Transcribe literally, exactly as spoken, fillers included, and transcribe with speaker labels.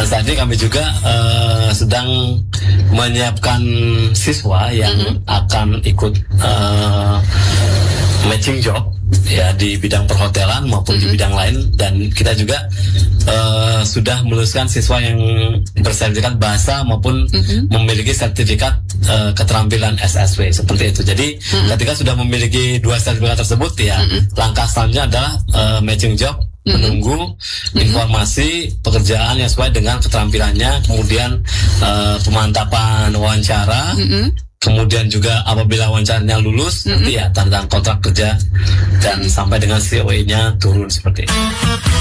Speaker 1: saat ini kami juga uh, sedang menyiapkan siswa yang mm-hmm. akan ikut uh, matching job ya di bidang perhotelan maupun mm-hmm. di bidang lain, dan kita juga uh, sudah meluluskan siswa yang bersertifikat bahasa maupun mm-hmm. memiliki sertifikat uh, keterampilan S S W seperti itu. Jadi mm-hmm. ketika sudah memiliki dua sertifikat tersebut ya mm-hmm. langkah selanjutnya adalah uh, matching job, mm-hmm. menunggu mm-hmm. informasi pekerjaan yang sesuai dengan keterampilannya, kemudian uh, pemantapan wawancara. Mm-hmm. Kemudian juga apabila wawancaranya lulus, mm-hmm. nanti ya tanda kontrak kerja dan sampai dengan C O E-nya turun seperti itu.